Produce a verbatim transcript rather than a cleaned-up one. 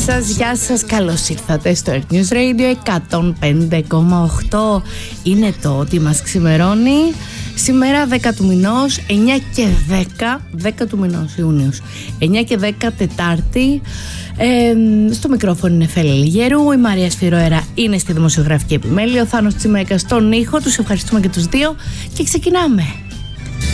σας, γεια σας, καλώς ήρθατε στο Earth News Radio εκατόν πέντε κόμμα οκτώ. Είναι το ότι μας ξημερώνει. Σήμερα δέκα του μηνός, εννιά και δέκα, δέκα του μηνός Ιούνιος, εννιά και δέκα Τετάρτη. Ε, στο μικρόφωνο είναι Φέλη Λιγέρου, η Μαρία Σφυροέρα είναι στη δημοσιογραφική επιμέλεια, ο Θάνος Τσιμέκας στον ήχο. Τους ευχαριστούμε και τους δύο και ξεκινάμε.